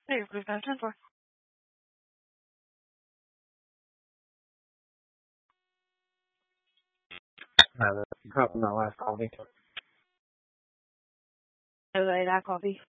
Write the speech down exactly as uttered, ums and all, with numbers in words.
Hey, Blue Fan ten four. Uh, that's probably my last call. Oh, that coffee.